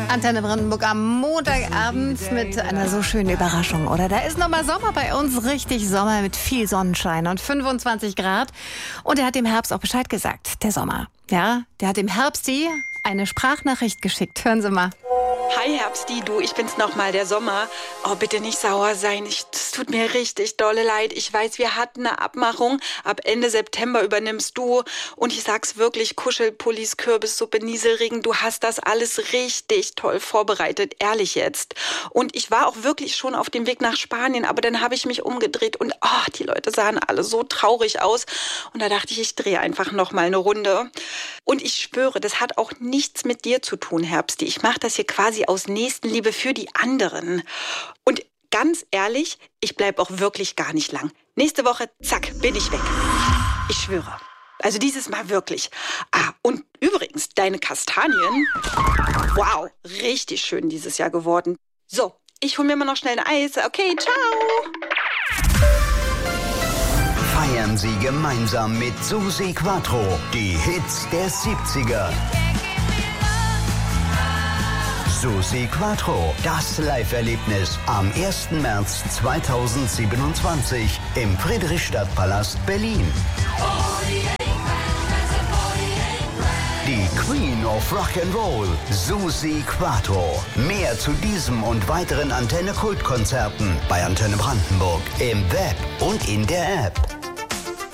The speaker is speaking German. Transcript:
Antenne Brandenburg am Montagabend mit einer so schönen Überraschung, oder? Da ist nochmal Sommer bei uns, richtig Sommer mit viel Sonnenschein und 25 Grad. Und er hat dem Herbst auch Bescheid gesagt, der Sommer. Ja, der hat dem Herbsti eine Sprachnachricht geschickt. Hören Sie mal. Hi Herbsti, du, ich bin's nochmal, der Sommer. Oh, bitte nicht sauer sein, es tut mir richtig dolle leid. Ich weiß, wir hatten eine Abmachung, ab Ende September übernimmst du. Und ich sag's wirklich, Kuschelpullis, Kürbissuppe, Nieselregen, du hast das alles richtig toll vorbereitet, ehrlich jetzt. Und ich war auch wirklich schon auf dem Weg nach Spanien, aber dann habe ich mich umgedreht und die Leute sahen alle so traurig aus. Und da dachte ich drehe einfach nochmal eine Runde. Und ich schwöre, das hat auch nichts mit dir zu tun, Herbsti. Ich mache das hier quasi aus Nächstenliebe für die anderen. Und ganz ehrlich, ich bleibe auch wirklich gar nicht lang. Nächste Woche, zack, bin ich weg. Ich schwöre. Also dieses Mal wirklich. Und übrigens, deine Kastanien, wow, richtig schön dieses Jahr geworden. So, ich hole mir mal noch schnell ein Eis. Okay, ciao. Feiern Sie gemeinsam mit Susi Quatro die Hits der 70er. Susi Quatro, das Live-Erlebnis am 1. März 2027 im Friedrichstadtpalast Berlin. Die Queen of Rock'n'Roll, Susi Quatro. Mehr zu diesem und weiteren Antenne-Kultkonzerten bei Antenne Brandenburg im Web und in der App.